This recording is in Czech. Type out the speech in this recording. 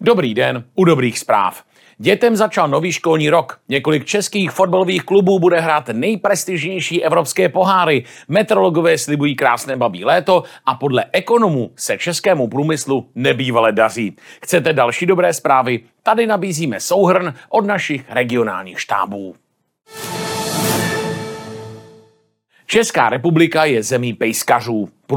Dobrý den u dobrých zpráv. Dětem začal nový školní rok. Několik českých fotbalových klubů bude hrát nejprestižnější evropské poháry. Meteorologové slibují krásné babí léto a podle ekonomů se českému průmyslu nebývale daří. Chcete další dobré zprávy? Tady nabízíme souhrn od našich regionálních štábů. Česká republika je zemí pejskařů.